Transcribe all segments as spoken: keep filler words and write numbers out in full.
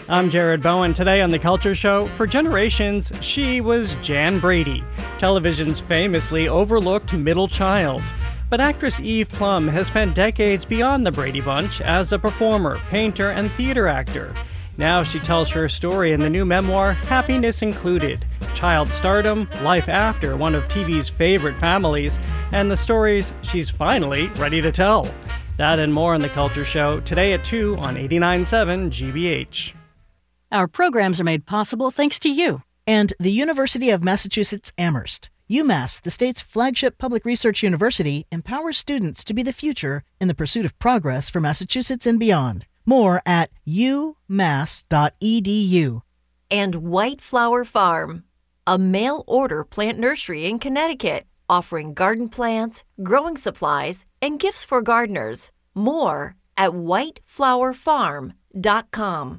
I'm Jared Bowen. Today on The Culture Show, for generations, she was Jan Brady, television's famously overlooked middle child. But actress Eve Plumb has spent decades beyond the Brady Bunch as a performer, painter, and theater actor. Now she tells her story in the new memoir, Happiness Included, child stardom, life after one of T V's favorite families, and the stories she's finally ready to tell. That and more on The Culture Show, today at two on eighty-nine point seven G B H. Our programs are made possible thanks to you. And the University of Massachusetts Amherst. UMass, the state's flagship public research university, empowers students to be the future in the pursuit of progress for Massachusetts and beyond. More at u mass dot e d u. And White Flower Farm, a mail-order plant nursery in Connecticut, offering garden plants, growing supplies, and gifts for gardeners. More at white flower farm dot com.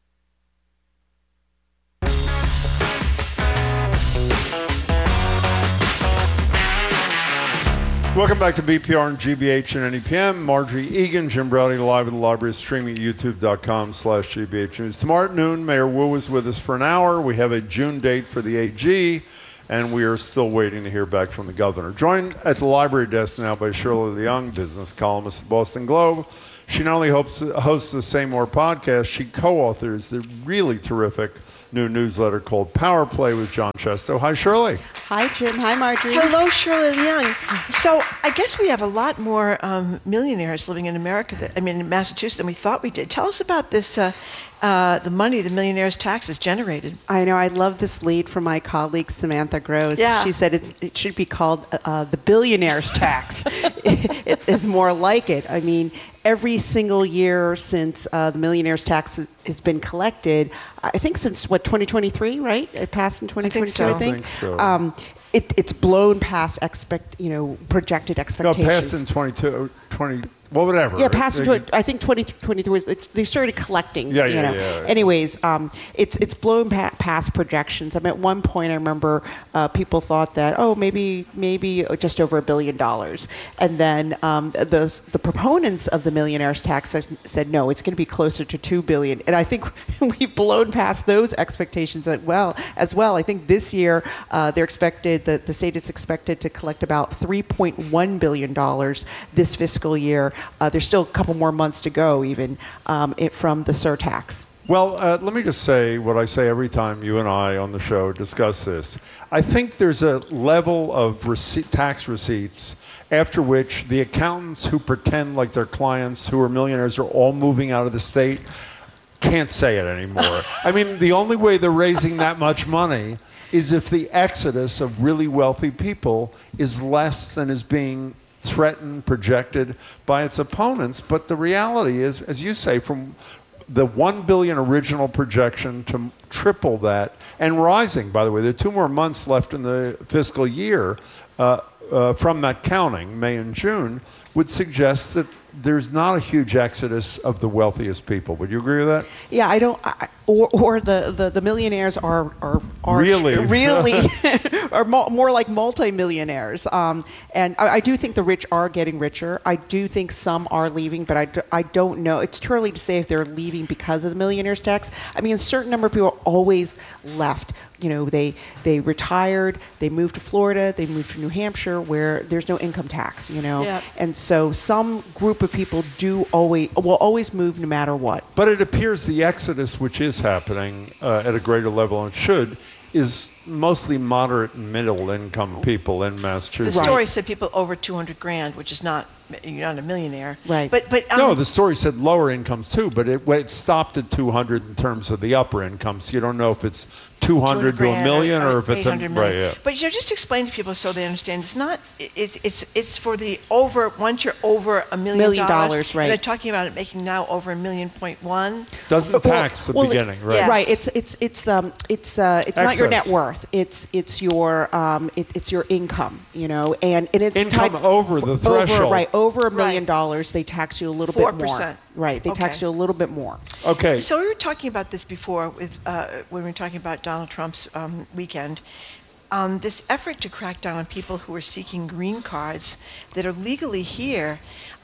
Welcome back to B P R and G B H and N E P M. Marjorie Egan, Jim Browdy, live at the library, streaming at youtube.com slash GBH News. Tomorrow at noon, Mayor Wu is with us for an hour. We have a June date for the A G, and we are still waiting to hear back from the governor. Joined at the library desk now by Shirley Leung, business columnist at Boston Globe. She not only hosts, hosts the Say More podcast, she co-authors the really terrific new newsletter called Power Play with John Chesto. Hi, Shirley. Hi, Jim. Hi, Marjorie. Hello, Shirley Leung. So I guess we have a lot more um, millionaires living in America, that, I mean, in Massachusetts than we thought we did. Tell us about this, uh, uh, the money the millionaires' taxes generated. I know. I love this lead from my colleague, Samantha Gross. Yeah. She said it's, it should be called uh, the billionaire's tax. it, it is more like it. I mean, every single year since uh, the millionaire's tax has been collected, I think since, what, twenty twenty-three, right? It passed in twenty twenty-two, I think. I think so. Um, it, it's blown past expect, you know, projected expectations. No, passed in twenty-two, twenty, well, whatever. Yeah, past it, it, I think twenty twenty-three was, they started collecting. Yeah, you yeah, know. yeah. Anyways, um, it's it's blown pa- past projections. I mean, at one point, I remember uh, people thought that, oh, maybe maybe just over a billion dollars. And then um, the, the proponents of the millionaire's tax said, no, it's going to be closer to two billion dollars. And I think we've blown past those expectations as well. As well. I think this year, uh, they're expected, the, the state is expected to collect about three point one billion dollars this fiscal year. Uh, there's still a couple more months to go, even um, it, from the surtax. Well, uh, let me just say what I say every time you and I on the show discuss this. I think there's a level of receipt, tax receipts after which the accountants who pretend like their clients who are millionaires are all moving out of the state can't say it anymore. I mean, the only way they're raising that much money is if the exodus of really wealthy people is less than is being threatened, projected by its opponents. But the reality is, as you say, from the one billion original projection to triple that, and rising, by the way, there are two more months left in the fiscal year uh, uh, from that counting, May and June, would suggest that there's not a huge exodus of the wealthiest people. Would you agree with that? Yeah, I don't. I, or or the, the, the millionaires are are, are really really are mo- more like multimillionaires. Um, and I, I do think the rich are getting richer. I do think some are leaving, but I, do, I don't know. It's too early to say if they're leaving because of the millionaires tax. I mean, a certain number of people always left. You know, they they retired, they moved to Florida, they moved to New Hampshire, where there's no income tax. You know, yeah. And so some group of people do always will always move no matter what. But it appears the exodus, which is happening uh, at a greater level and should, is mostly moderate and middle income people in The Massachusetts. story said people over two hundred grand, which is not, you're not a millionaire. Right. But, but um, No, the story said lower incomes too, but it, it stopped at two hundred in terms of the upper incomes. You don't know if it's two hundred to a million or, or if it's a, right, yeah. But you know, just explain to people so they understand. It's not. It's it's it's for the over. Once you're over a million, Million dollars, dollars, right. They're talking about it making now over a million point one. Doesn't tax the well, beginning, right? Yes. Right. It's it's it's um it's uh it's not your net Excess. worth. It's it's your um it, it's your income. You know, and, and it's Income type- over the over threshold. right over a million Right. dollars. They tax you a little four bit more. percent. Right. They tax Okay. you a little bit more. Okay. So we were talking about this before with uh, when we were talking about Donald Trump's um, weekend. Um, this effort to crack down on people who are seeking green cards that are legally here.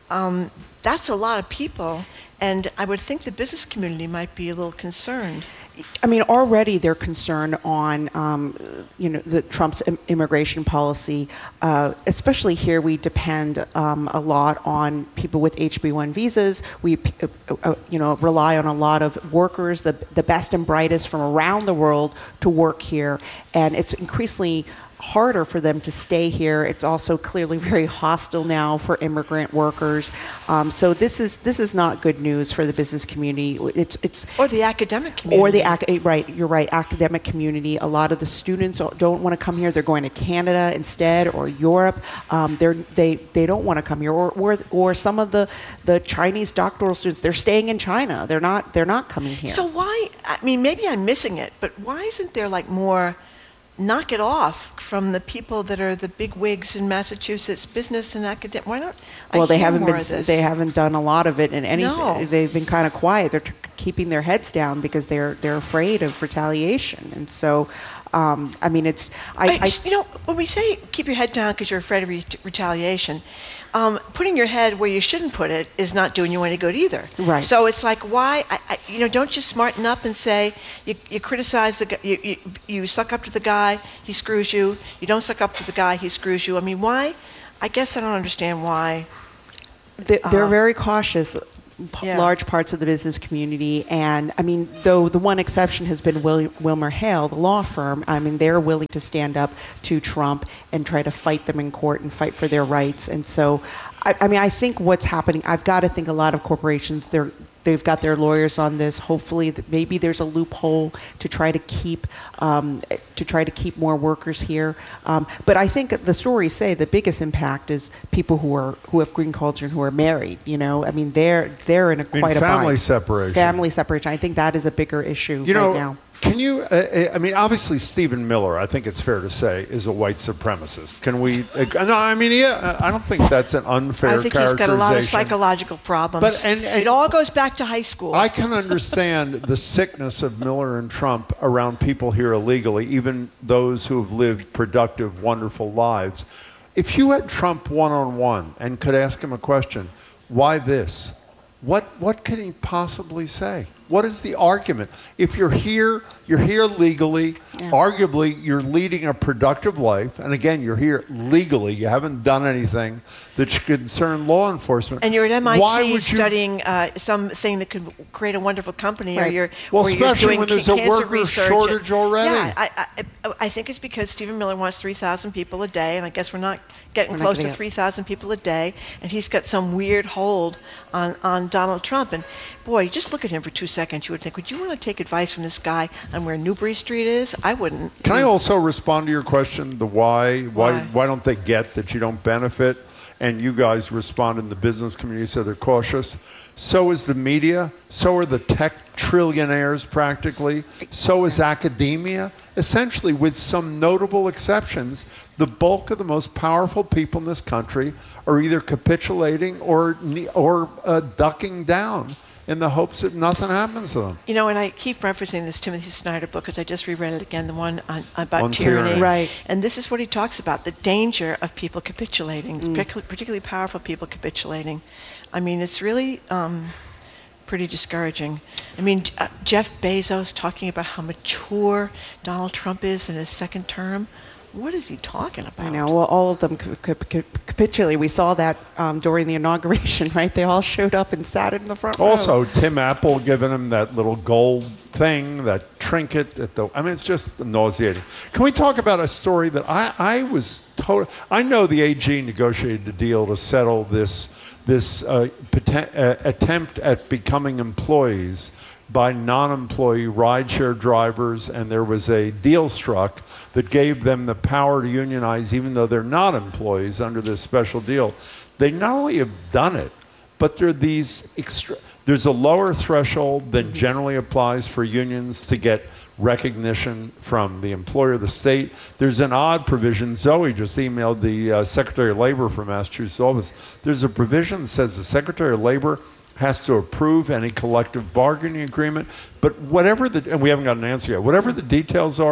um, that's a lot of people, and I would think the business community might be a little concerned. I mean, already they're concerned on, um, you know, the Trump's im- immigration policy. Uh, especially here, we depend um, a lot on people with H B one visas. We, uh, uh, you know, rely on a lot of workers, the the best and brightest from around the world, to work here, and it's increasingly harder for them to stay here. It's also clearly very hostile now for immigrant workers. Um, so this is this is not good news for the business community. It's it's or the academic community. Or the ac- right, you're right, academic community. A lot of the students don't want to come here. They're going to Canada instead, or Europe. Um, they're they they don't want to come here. Or or or some of the the Chinese doctoral students, they're staying in China. They're not they're not coming here. So why? I mean, maybe I'm missing it, but why isn't there like more? Knock it off from the people that are the big wigs in Massachusetts, business and academic. Why not? I well, they hear haven't more been. of this. They haven't done a lot of it in anything. No. They've been kind of quiet. They're t- keeping their heads down because they're they're afraid of retaliation. And so, um, I mean, it's. I, I, I, you know, when we say keep your head down because you're afraid of re- retaliation, um, putting your head where you shouldn't put it is not doing you any good either. Right. So it's like, why? I, I, you know, don't you smarten up and say you, you criticize the guy, you, you you suck up to the guy, he screws you. You don't suck up to the guy, he screws you. I mean, why? I guess I don't understand why. They, they're Uh, very cautious, p- yeah. large parts of the business community. And I mean, though the one exception has been Wil- Wilmer Hale, the law firm, I mean, they're willing to stand up to Trump and try to fight them in court and fight for their rights. And so, I, I mean, I think what's happening, I've got to think a lot of corporations, they're They've got their lawyers on this. Hopefully, that maybe there's a loophole to try to keep um, to try to keep more workers here. Um, but I think the stories say the biggest impact is people who are who have green cards and who are married. You know, I mean, they're they're in a I mean, quite a family bind. separation. Family separation. I think that is a bigger issue You know, right now. can you? Uh, I mean, obviously, Stephen Miller, I think it's fair to say, is a white supremacist. Can we? Uh, no, I mean, yeah, I don't think that's an unfair I think he's got a lot of characterization. psychological problems. But- and- and- it all goes back to high school. I can understand the sickness of Miller and Trump around people here illegally, even those who have lived productive, wonderful lives. If you had Trump one-on-one and could ask him a question, why this? What what can he possibly say? What is the argument? If you're here, you're here legally. Yeah. Arguably, you're leading a productive life. And again, you're here legally. You haven't done anything that should concern law enforcement. and you're at Why M I T would you- studying uh, something that could create a wonderful company, or Right. you're Well, or you're especially doing when there's ca- a cancer worker research. shortage already. Yeah, I, I, I think it's because Stephen Miller wants three thousand people a day, and I guess we're not getting We're not close gonna to get- three thousand people a day, and he's got some weird hold on, on Donald Trump. And boy, you just look at him for two seconds, you would think, would you want to take advice from this guy on where Newbury Street is? I wouldn't. Can I also respond to your question, the why? Why, Why? why don't they get that you don't benefit? And you guys respond in the business community, so they're cautious. So is the media. So are the tech trillionaires practically. So is academia. Essentially, with some notable exceptions, the bulk of the most powerful people in this country are either capitulating or, ne- or uh, ducking down in the hopes that nothing happens to them. You know, and I keep referencing this Timothy Snyder book because I just reread it again, the one on, about On tyranny. tyranny. Right. And this is what he talks about, the danger of people capitulating, Mm. particularly, particularly powerful people capitulating. I mean, it's really um, pretty discouraging. I mean, uh, Jeff Bezos talking about how mature Donald Trump is in his second term. What is he talking about? I know. Well, all of them cap- cap- cap- capitulate. We saw that um, during the inauguration, right? They all showed up and sat in the front row. Also, Tim Apple giving him that little gold thing, that trinket at the. I mean, it's just nauseating. Can we talk about a story that I, I was told? I know the A G negotiated a deal to settle this this uh, poten- uh, attempt at becoming employees by non-employee rideshare drivers, and there was a deal struck that gave them the power to unionize even though they're not employees under this special deal. They not only have done it, but there are these extra, there's a lower threshold than generally applies for unions to get recognition from the employer, the state. There's an odd provision. Zoe just emailed the uh, Secretary of Labor from Massachusetts office. There's a provision that says the Secretary of Labor has to approve any collective bargaining agreement, but whatever the, and we haven't got an answer yet, whatever the details are,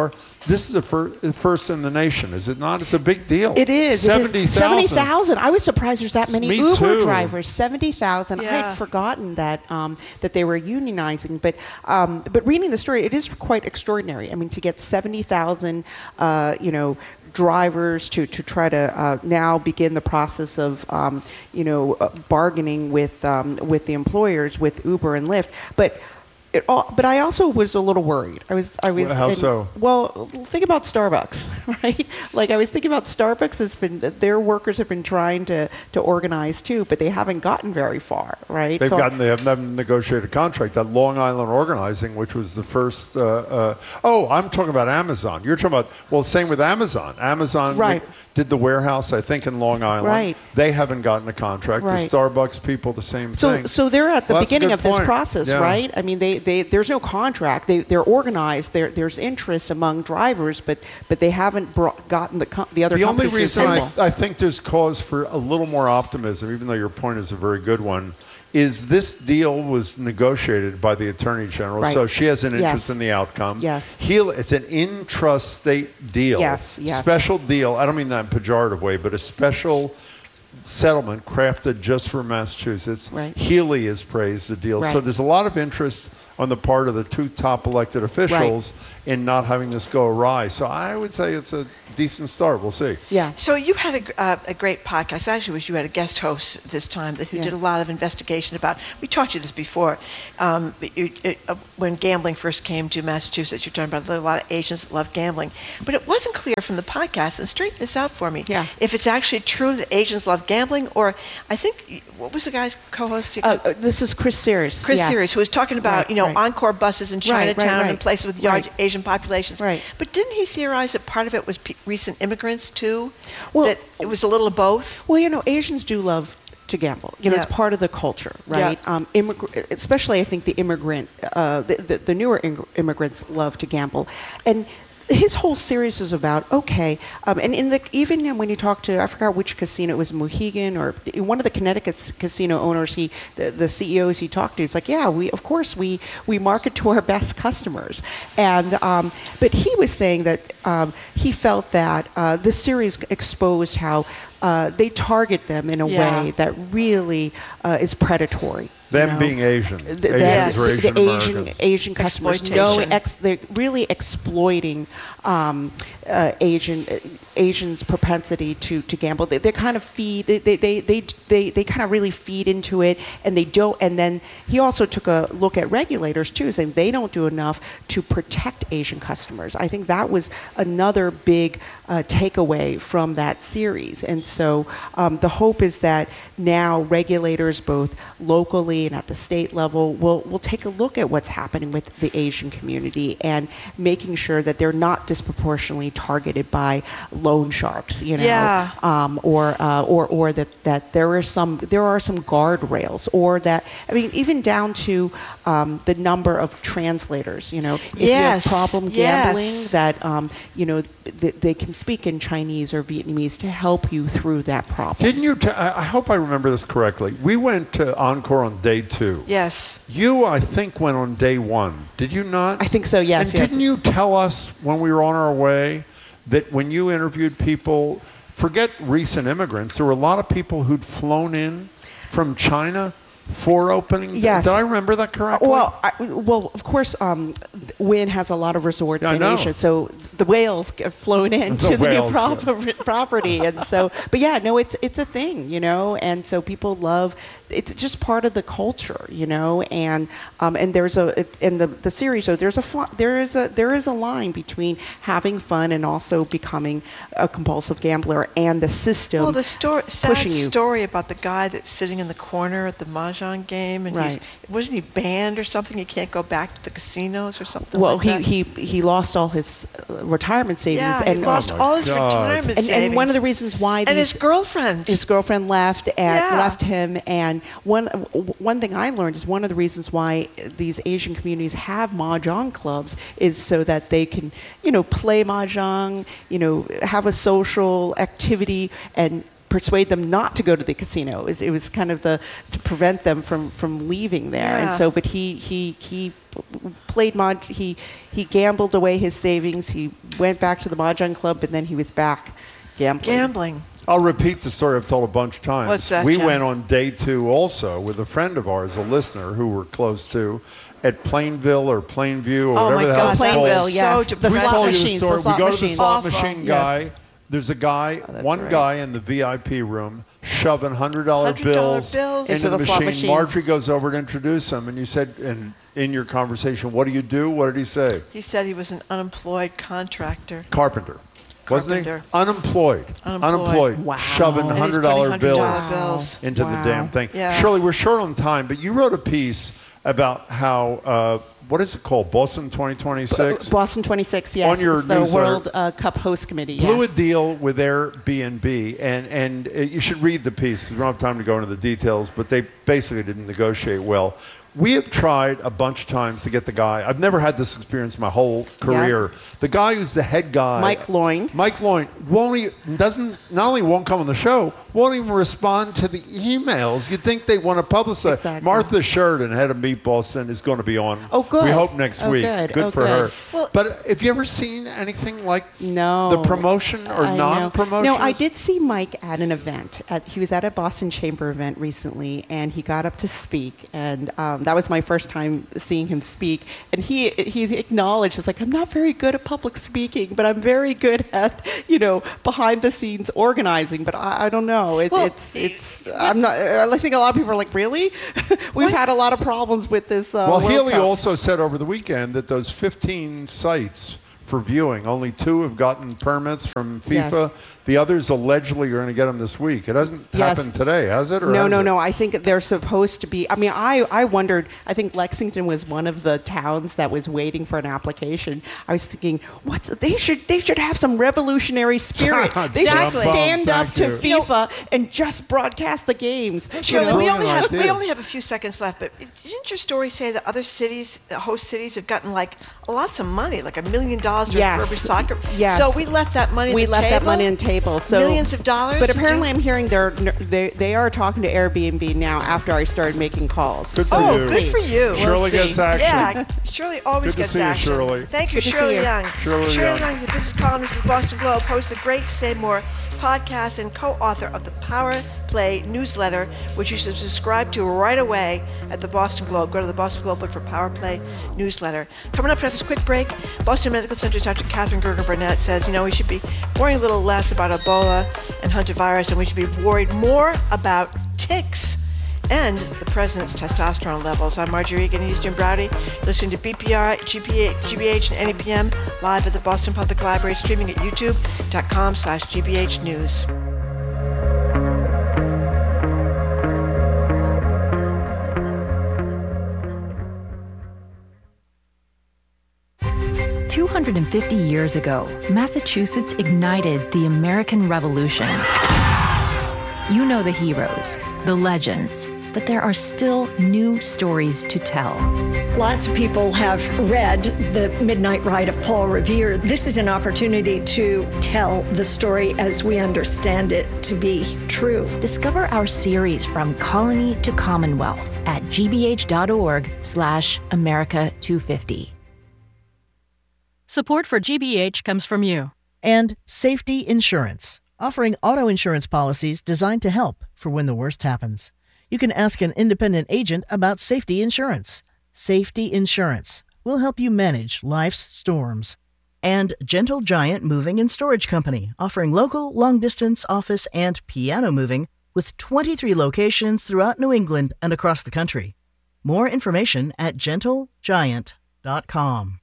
This is a fir- first in the nation, is it not? It's a big deal. It is. seventy thousand. seventy thousand. I was surprised there's that many Me Uber too. drivers. seventy thousand. Yeah. I had forgotten that um, that they were unionizing. But um, but reading the story, it is quite extraordinary. I mean, to get seventy thousand, uh, you know, drivers to, to try to uh, now begin the process of um, you know uh, bargaining with um, with the employers, with Uber and Lyft. But It all, but I also was a little worried. I was, I was. Well, how and- so? Well, think about Starbucks, right? Like I was thinking about Starbucks has been, their workers have been trying to, to organize too, but they haven't gotten very far, right? They've So- gotten, they haven't negotiated a contract. That Long Island Organizing, which was the first, uh, uh, oh, I'm talking about Amazon. You're talking about, well, same with Amazon. Amazon Right. did the warehouse, I think, in Long Island. Right. They haven't gotten a contract. Right. The Starbucks people, the same So, thing. so they're at the Well, that's a beginning good of this point. process, Yeah. right? I mean, they, they, there's no contract. They, they're organized. There, there's interest among drivers, but, but they haven't brought, gotten the, co- the other The only companies to reason the I, table. I think there's cause for a little more optimism, even though your point is a very good one, is this deal was negotiated by the Attorney General, Right. so she has an interest Yes. in the outcome. Yes. He'll, it's an intrastate deal. Yes, yes. Special deal. I don't mean that in a pejorative way, but a special settlement crafted just for Massachusetts. Right. Healy has praised the deal. So Right. there's a lot of interest on the part of the two top elected officials in not having this go awry. So I would say it's a decent start. We'll see. Yeah. So you had a, gr- uh, a great podcast. Actually, it was you had a guest host this time that who Yeah. did a lot of investigation about. We taught you this before. Um, but you, it, uh, when gambling first came to Massachusetts, you're talking about there are a lot of Asians that love gambling, but it wasn't clear from the podcast. And straighten this out for me. Yeah. If it's actually true that Asians love gambling, or I think what was the guy's co-host? Uh, uh, this is Chris Sears. Chris yeah. Series, who was talking about, Right, you know, right. Encore buses in Right, right, Chinatown right. and places with large Right. Asian populations. Right. But didn't he theorize that part of it was pe- recent immigrants too? Well- that it was a little of both? Well, you know, Asians do love to gamble. You know, Yeah. it's part of the culture, Yeah. right? Um, immigr- especially, I think the immigrant, uh, the, the, the newer ing- immigrants love to gamble, and his whole series is about okay, um, and in the even when you talk to I forgot which casino it was, Mohegan or one of the Connecticut s- casino owners, he the, the C E Os he talked to, he's like, yeah, we of course we we market to our best customers, and um, but he was saying that um, he felt that uh, this series exposed how uh, they target them in a Yeah. way that really uh, is predatory. you Them know? being Asian. The, Asians that- or Asian the Asian Americans. Asian customers. No, Exploitation. ex, they're really exploiting um, uh, Asian uh, Asians' propensity to, to gamble. They, they kind of feed. They they, they, they, they they kind of really feed into it, and they don't. And then he also took a look at regulators too, saying they don't do enough to protect Asian customers. I think that was another big uh, takeaway from that series. And so um, the hope is that now regulators, both locally and at the state level, will will take a look at what's happening with the Asian community and making sure that they're not disproportionately targeted by loan sharks, you know, Yeah. um, or uh, or or that, that there are some there are some guardrails, or that I mean even down to um, the number of translators. You know, if Yes, you have problem gambling, yes. that um, you know th- they can speak in Chinese or Vietnamese to help you through that problem. Didn't you? T- I I hope I remember this correctly. We went to Encore on day two. Yes. You, I think, went on day one. Did you not? I think so. Yes. And yes. didn't you tell us when we were on our way that when you interviewed people, forget recent immigrants, there were a lot of people who'd flown in from China for opening? Yes. Did I remember that correctly? Well, I, well, of course, um, Wynn has a lot of resorts I in know. Asia, so the whales get flown in The to the whales, new yeah. prop- property, and so. But yeah, no, it's it's a thing, you know, and so people love. It's just part of the culture, you know, and um, and there's a it, in the the series. So there's a fu- there is a there is a line between having fun and also becoming a compulsive gambler, and the system. Well, the story, sad pushing you. story about the guy that's sitting in the corner at the mahjong game, and Right. he's wasn't he banned or something? He can't go back to the casinos or something. Well, like he, that. he he lost all his uh, retirement savings, yeah, and he lost Oh my all his God. retirement and, savings. and one of the reasons why and these, his girlfriend. his girlfriend left and Yeah. left him, and one one thing I learned is one of the reasons why these Asian communities have mahjong clubs is so that they can, you know, play mahjong, you know, have a social activity and persuade them not to go to the casino. It was, it was kind of the to prevent them from, from leaving there. Yeah. And so, but he he he played mod. He he gambled away his savings. He went back to the Mahjong club, and then he was back gambling. Gambling. I'll repeat the story I've told a bunch of times. What's that, we John? went on day two also with a friend of ours, a listener who we're close to, at Plainville or Plainview or Oh whatever my the hell God, it's Plainville, called. yes. So the We slot told you the machines. story. The slot we go to the machines. slot Awful. machine Yes. guy. There's a guy, Oh, that's one right. guy in the V I P room shoving one hundred dollar one hundred dollar bills, bills. into Into the the slot machine. machines. Marjorie goes over to introduce him, and you said, in, in your conversation, what do you do? What did he say? He said he was an unemployed contractor. Carpenter. Wasn't he? Carpenter. Unemployed. Unemployed. Wow. Shoving And he's hundred putting dollar one hundred dollar bills bills. into Wow. the damn thing. Yeah. Shirley, we're short on time, but you wrote a piece about how, uh, what is it called? Boston twenty twenty-six? Boston twenty-six, yes. On your it's the newsletter. World uh, Cup Host Committee. Blew yes. a deal with Airbnb, and, and uh, you should read the piece because we don't have time to go into the details, but they basically didn't negotiate well. We have tried a bunch of times to get the guy. I've never had this experience my whole career. The guy who's the head guy, Mike Loyne. Mike Loyne, won't he, doesn't not only won't come on the show, won't even respond to the emails. You'd think they want to publicize. Exactly. Martha Sheridan, head of Meet Boston, is going to be on. Oh, good. We hope next Oh, week. good. Oh, for good. her. Well- but have you ever seen anything like No. the promotion or I know. non-promotion? No, I did see Mike at an event. At, he was at a Boston Chamber event recently, and he got up to speak. And um, that was my first time seeing him speak. And he he acknowledged, it's like, I'm not very good at public speaking, but I'm very good at, you know, behind the scenes organizing. But I, I don't know. It, Well, it's, it's, I'm not, I think a lot of people are like, really? We've had a lot of problems with this. Uh, Well, World Healy Cup. also said over the weekend that those fifteen sites for viewing, only two have gotten permits from FIFA. Yes. The others allegedly are going to get them this week. It hasn't Yes. happened today, has it? Or No, has no, it? no. I think they're supposed to be. I mean, I, I wondered. I think Lexington was one of the towns that was waiting for an application. I was thinking, what's they should they should have some revolutionary spirit. They should Exactly. stand up Thank to you. FIFA and just broadcast the games. You Shirley, know? we only Brilliant have we idea. only have a few seconds left, but didn't your story say that other cities, the host cities, have gotten like lots of money, like a million dollars for Yes. every soccer? Yes. So we left that money. on We the left that table? money on the table. So Millions of dollars. But to apparently, do- I'm hearing they're they they are talking to Airbnb now after I started making calls. Good for Oh, you. good for you. Shirley see. gets action. Yeah, Shirley always Good to gets see you, action. Shirley. Thank you, Good to see Shirley you. Young. Shirley Young. Young is a business columnist of the Boston Globe, host of the Great Say More podcast, and co-author of the Power Play newsletter, which you should subscribe to right away at the Boston Globe. Go to the Boston Globe, look for Power Play newsletter. Coming up after this quick break, Boston Medical Center's Doctor Catherine Gerger-Burnett says, you know, we should be worrying a little less about Ebola and hantavirus, and we should be worried more about ticks and the president's testosterone levels. I'm Marjorie Egan. He's Jim Browdy. Listening to B P R, G P H, G B H, and N E P M live at the Boston Public Library, streaming at youtube.com slash GBH News. two hundred fifty years ago, Massachusetts ignited the American Revolution. You know the heroes, the legends, but there are still new stories to tell. Lots of people have read The Midnight Ride of Paul Revere. This is an opportunity to tell the story as we understand it to be true. Discover our series From Colony to Commonwealth at gbh.org slash America 250. Support for G B H comes from you. And Safety Insurance, offering auto insurance policies designed to help for when the worst happens. You can ask an independent agent about safety insurance. Safety Insurance will help you manage life's storms. And Gentle Giant Moving and Storage Company, offering local, long-distance office and piano moving with twenty-three locations throughout New England and across the country. More information at gentle giant dot com.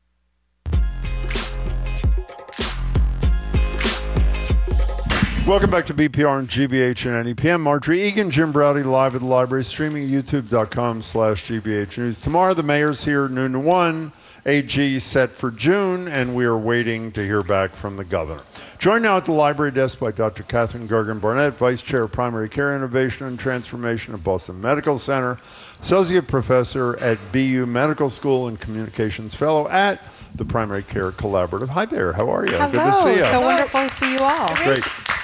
Welcome back to B P R and G B H and N E P M. Marjorie Egan, Jim Browdy, live at the library, streaming at youtube.com slash GBH News. Tomorrow, the mayor's here, noon to one. A G set for June, and we are waiting to hear back from the governor. Joined now at the library desk by Doctor Catherine Gergen-Burnett, Vice Chair of Primary Care Innovation and Transformation at Boston Medical Center, Associate Professor at B U Medical School and Communications Fellow at the Primary Care Collaborative. Hi there, how are you? Hello. Good to see you. So wonderful to see you all. Great.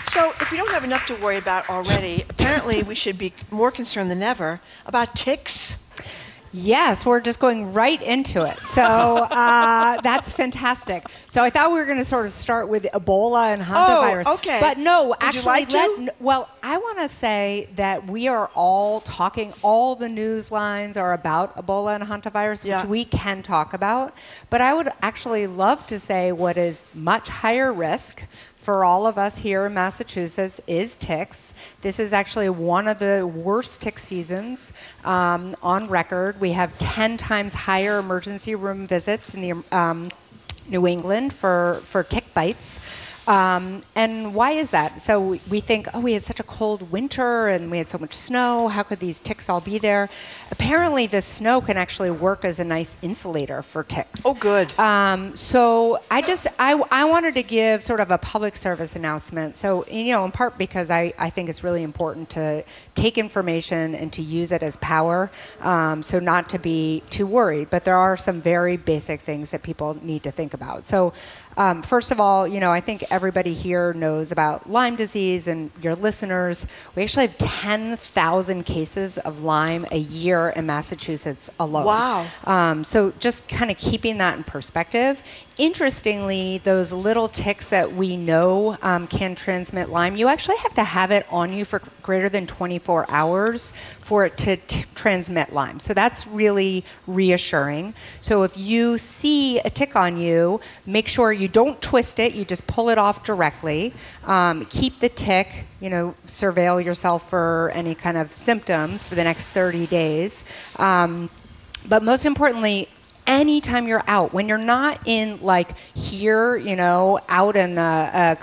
So if we don't have enough to worry about already, apparently we should be more concerned than ever about ticks. Yes, we're just going right into it. So uh, that's fantastic. So I thought we were going to sort of start with Ebola and hantavirus. Oh, okay. But no, Would actually, you like to? let, well, I want to say that we are all talking, all the news lines are about Ebola and hantavirus, Yeah. which we can talk about. But I would actually love to say what is much higher risk for all of us here in Massachusetts is ticks. This is actually one of the worst tick seasons um, on record. We have ten times higher emergency room visits in the um, New England for, for tick bites. Um, and why is that? So we, we think, oh, we had such a cold winter and we had so much snow. How could these ticks all be there? Apparently, the snow can actually work as a nice insulator for ticks. Oh, good. Um, so I just, I, I wanted to give sort of a public service announcement. So, you know, in part because I, I think it's really important to take information and to use it as power. Um, so not to be too worried, but there are some very basic things that people need to think about. So Um, first of all, you know, I think everybody here knows about Lyme disease, and your listeners, we actually have ten thousand cases of Lyme a year in Massachusetts alone. Wow. Um, so just kind of keeping that in perspective. Interestingly, those little ticks that we know um, can transmit Lyme, you actually have to have it on you for greater than twenty-four hours for it to t- transmit Lyme. So that's really reassuring. So if you see a tick on you, make sure you don't twist it, you just pull it off directly. Um, keep the tick, you know, surveil yourself for any kind of symptoms for the next thirty days. Um, but most importantly, anytime you're out, when you're not in like here, you know, out in the uh,